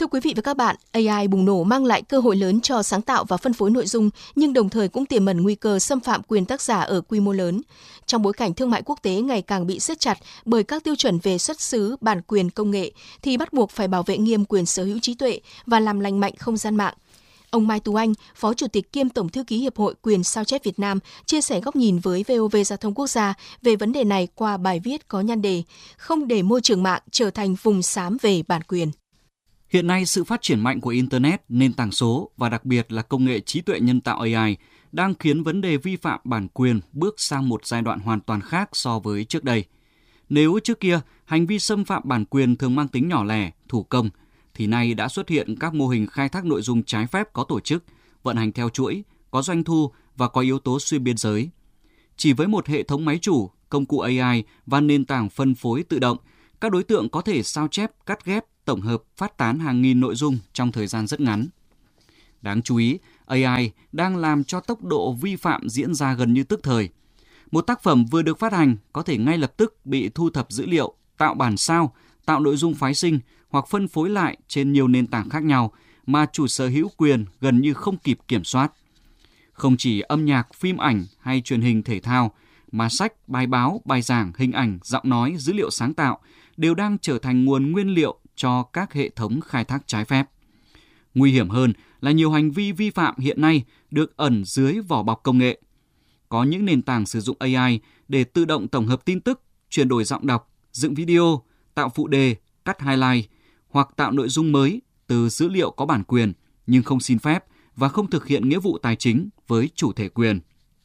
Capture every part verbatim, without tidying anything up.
Thưa quý vị và các bạn, a i bùng nổ mang lại cơ hội lớn cho sáng tạo và phân phối nội dung, nhưng đồng thời cũng tiềm ẩn nguy cơ xâm phạm quyền tác giả ở quy mô lớn. Trong bối cảnh thương mại quốc tế ngày càng bị siết chặt bởi các tiêu chuẩn về xuất xứ, bản quyền công nghệ, thì bắt buộc phải bảo vệ nghiêm quyền sở hữu trí tuệ và làm lành mạnh không gian mạng. Ông Mai Tú Anh, Phó Chủ tịch kiêm Tổng thư ký Hiệp hội Quyền sao chép Việt Nam, chia sẻ góc nhìn với vê o vê Giao thông Quốc gia về vấn đề này qua bài viết có nhan đề "Không để môi trường mạng trở thành vùng xám về bản quyền". Hiện nay, sự phát triển mạnh của Internet, nền tảng số và đặc biệt là công nghệ trí tuệ nhân tạo a i đang khiến vấn đề vi phạm bản quyền bước sang một giai đoạn hoàn toàn khác so với trước đây. Nếu trước kia, hành vi xâm phạm bản quyền thường mang tính nhỏ lẻ, thủ công, thì nay đã xuất hiện các mô hình khai thác nội dung trái phép có tổ chức, vận hành theo chuỗi, có doanh thu và có yếu tố xuyên biên giới. Chỉ với một hệ thống máy chủ, công cụ a i và nền tảng phân phối tự động, các đối tượng có thể sao chép, cắt ghép, tổng hợp, phát tán hàng nghìn nội dung trong thời gian rất ngắn. Đáng chú ý, a i đang làm cho tốc độ vi phạm diễn ra gần như tức thời. Một tác phẩm vừa được phát hành có thể ngay lập tức bị thu thập dữ liệu, tạo bản sao, tạo nội dung phái sinh hoặc phân phối lại trên nhiều nền tảng khác nhau mà chủ sở hữu quyền gần như không kịp kiểm soát. Không chỉ âm nhạc, phim ảnh hay truyền hình thể thao, mà sách, bài báo, bài giảng, hình ảnh, giọng nói, dữ liệu sáng tạo đều đang trở thành nguồn nguyên liệu cho các hệ thống khai thác trái phép. Nguy hiểm hơn là nhiều hành vi vi phạm hiện nay được ẩn dưới vỏ bọc công nghệ. Có những nền tảng sử dụng a i để tự động tổng hợp tin tức, chuyển đổi giọng đọc, dựng video, tạo phụ đề, cắt highlight hoặc tạo nội dung mới từ dữ liệu có bản quyền nhưng không xin phép và không thực hiện nghĩa vụ tài chính với chủ thể quyền.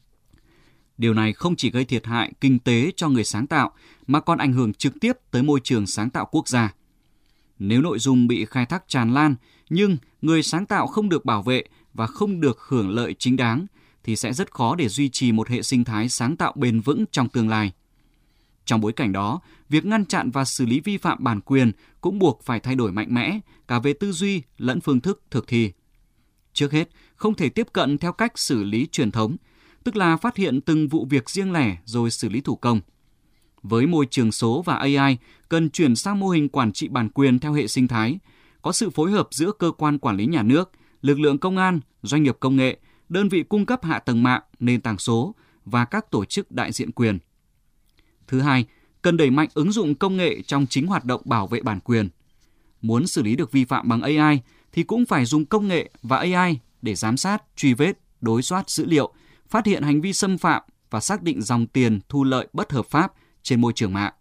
Điều này không chỉ gây thiệt hại kinh tế cho người sáng tạo mà còn ảnh hưởng trực tiếp tới môi trường sáng tạo quốc gia. Nếu nội dung bị khai thác tràn lan nhưng người sáng tạo không được bảo vệ và không được hưởng lợi chính đáng thì sẽ rất khó để duy trì một hệ sinh thái sáng tạo bền vững trong tương lai. Trong bối cảnh đó, việc ngăn chặn và xử lý vi phạm bản quyền cũng buộc phải thay đổi mạnh mẽ cả về tư duy lẫn phương thức thực thi. Trước hết, không thể tiếp cận theo cách xử lý truyền thống, tức là phát hiện từng vụ việc riêng lẻ rồi xử lý thủ công. Với môi trường số và a i, cần chuyển sang mô hình quản trị bản quyền theo hệ sinh thái, có sự phối hợp giữa cơ quan quản lý nhà nước, lực lượng công an, doanh nghiệp công nghệ, đơn vị cung cấp hạ tầng mạng, nền tảng số và các tổ chức đại diện quyền. Thứ hai, cần đẩy mạnh ứng dụng công nghệ trong chính hoạt động bảo vệ bản quyền. Muốn xử lý được vi phạm bằng a i thì cũng phải dùng công nghệ và a i để giám sát, truy vết, đối soát dữ liệu, phát hiện hành vi xâm phạm và xác định dòng tiền thu lợi bất hợp pháp trên môi trường mạng.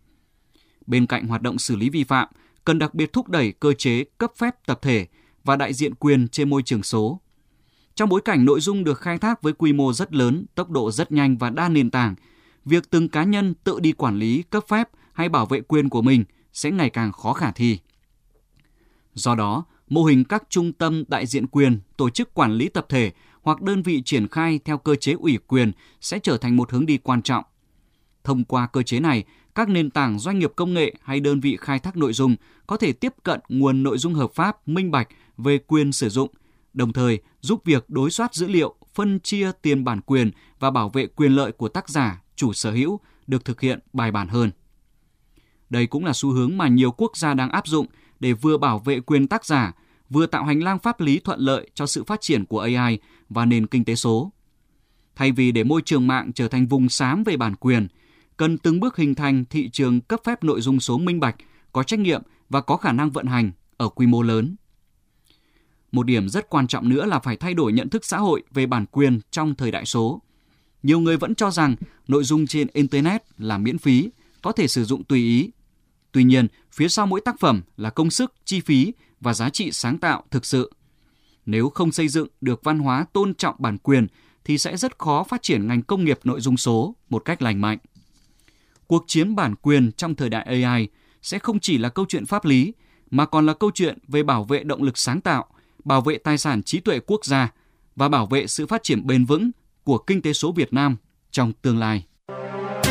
Bên cạnh hoạt động xử lý vi phạm, cần đặc biệt thúc đẩy cơ chế cấp phép tập thể và đại diện quyền trên môi trường số. Trong bối cảnh nội dung được khai thác với quy mô rất lớn, tốc độ rất nhanh và đa nền tảng, việc từng cá nhân tự đi quản lý, cấp phép hay bảo vệ quyền của mình sẽ ngày càng khó khả thi. Do đó, mô hình các trung tâm đại diện quyền, tổ chức quản lý tập thể hoặc đơn vị triển khai theo cơ chế ủy quyền sẽ trở thành một hướng đi quan trọng. Thông qua cơ chế này, các nền tảng doanh nghiệp công nghệ hay đơn vị khai thác nội dung có thể tiếp cận nguồn nội dung hợp pháp, minh bạch về quyền sử dụng, đồng thời giúp việc đối soát dữ liệu, phân chia tiền bản quyền và bảo vệ quyền lợi của tác giả, chủ sở hữu được thực hiện bài bản hơn. Đây cũng là xu hướng mà nhiều quốc gia đang áp dụng để vừa bảo vệ quyền tác giả, vừa tạo hành lang pháp lý thuận lợi cho sự phát triển của a i và nền kinh tế số. Thay vì để môi trường mạng trở thành vùng xám về bản quyền, cần từng bước hình thành thị trường cấp phép nội dung số minh bạch, có trách nhiệm và có khả năng vận hành ở quy mô lớn. Một điểm rất quan trọng nữa là phải thay đổi nhận thức xã hội về bản quyền trong thời đại số. Nhiều người vẫn cho rằng nội dung trên Internet là miễn phí, có thể sử dụng tùy ý. Tuy nhiên, phía sau mỗi tác phẩm là công sức, chi phí và giá trị sáng tạo thực sự. Nếu không xây dựng được văn hóa tôn trọng bản quyền thì sẽ rất khó phát triển ngành công nghiệp nội dung số một cách lành mạnh. Cuộc chiến bản quyền trong thời đại a i sẽ không chỉ là câu chuyện pháp lý, mà còn là câu chuyện về bảo vệ động lực sáng tạo, bảo vệ tài sản trí tuệ quốc gia và bảo vệ sự phát triển bền vững của kinh tế số Việt Nam trong tương lai.